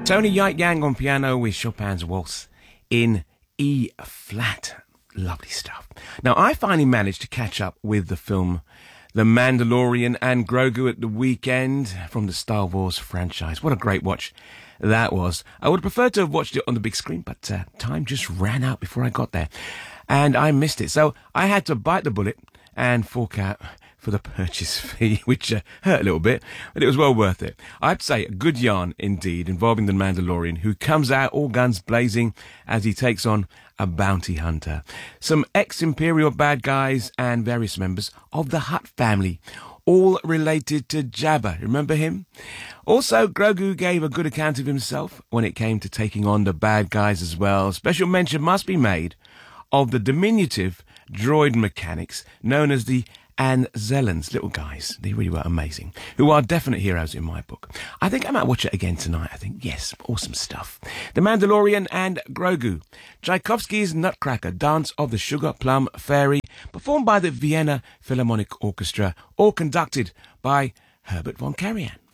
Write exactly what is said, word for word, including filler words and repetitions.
Tony Yait Yang on piano with Chopin's Waltz in E flat. Lovely stuff. Now, I finally managed to catch up with the film The Mandalorian and Grogu at the weekend from the Star Wars franchise. What a great watch that was. I would have preferred to have watched it on the big screen, but uh, time just ran out before I got there. And I missed it. So I had to bite the bullet and fork out for the purchase fee, which uh, hurt a little bit, but it was well worth it. I'd say a good yarn indeed, involving the Mandalorian, who comes out all guns blazing as he takes on a bounty hunter, some ex-Imperial bad guys, and various members of the Hutt family, all related to Jabba. Remember him? Also, Grogu gave a good account of himself when it came to taking on the bad guys as well. Special mention must be made of the diminutive droid mechanics known as the Anzellans, little guys. They really were amazing, who are definite heroes in my book. I think I might watch it again tonight. I think, yes, awesome stuff. The Mandalorian and Grogu. Tchaikovsky's Nutcracker, Dance of the Sugar Plum Fairy, performed by the Vienna Philharmonic Orchestra, all conducted by Herbert von Karajan.